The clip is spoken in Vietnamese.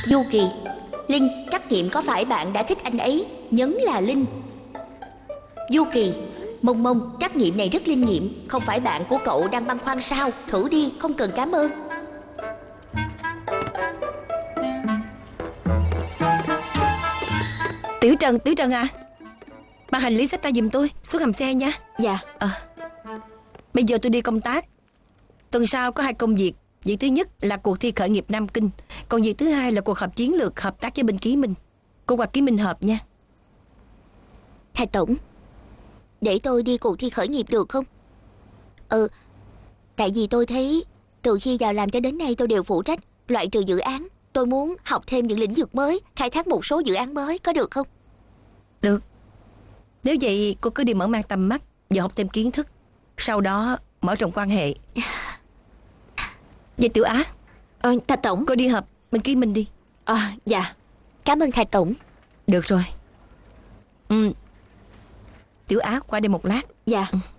Du Kỳ, Linh, trắc nghiệm có phải bạn đã thích anh ấy? Nhấn là Linh. Du Kỳ, Mông Mông, trắc nghiệm này rất linh nghiệm. Không phải bạn của cậu đang băn khoăn sao? Thử đi, không cần cảm ơn. Tiểu Trần à, mang hành lý xách ra giùm tôi, xuống hầm xe nha. Dạ. Bây giờ tôi đi công tác. Tuần sau có 2 công việc. Việc thứ nhất là cuộc thi khởi nghiệp Nam Kinh, còn việc thứ hai là cuộc họp chiến lược hợp tác với bên Ký Minh. Cô hoặc Ký Minh họp nha. Thạch Tổng, để tôi đi cuộc thi khởi nghiệp được không? Tại vì tôi thấy từ khi vào làm cho đến nay tôi đều phụ trách loại trừ dự án. Tôi muốn học thêm những lĩnh vực mới, khai thác một số dự án mới, có được không? Được. Nếu vậy cô cứ đi mở mang tầm mắt và học thêm kiến thức, sau đó mở rộng quan hệ. Vậy Tiểu Á, Thạch Tổng. cô đi họp bên Ký Minh đi. Dạ. Cảm ơn Thạch Tổng. Được rồi. Tiểu Á qua đây một lát. Dạ.